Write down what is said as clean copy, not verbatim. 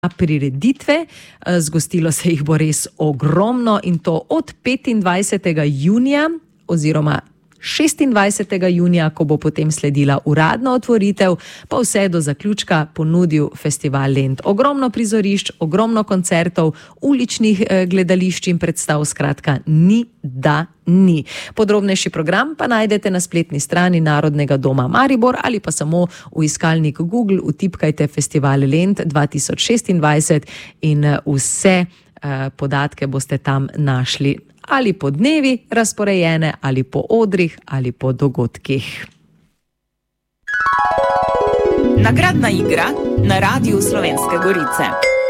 prireditve. Zgostilo se jih bo res ogromno in to od 25. junija oziroma 26. junija, ko bo potem sledila uradna otvoritev, pa vse do zaključka ponudil Festival Lent. Ogromno prizorišč, ogromno koncertov, uličnih gledališč in predstav, skratka, ni da ni. Podrobnejši program pa najdete na spletni strani Narodnega doma Maribor ali pa samo v iskalnik Google vtipkajte Festival Lent 2026 in vse podatke boste tam našli. Ali po dnevi razporejene, ali po odrih, ali po dogodkih. Nagradna igra na Radiu Slovenske Gorice.